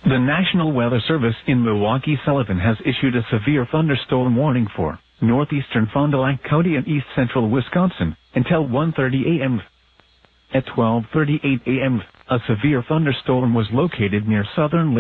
The National Weather Service in Milwaukee-Sullivan has issued a severe thunderstorm warning for northeastern Fond du Lac County and east central Wisconsin until 1:30 a.m. At 12:38 a.m., a severe thunderstorm was located near southern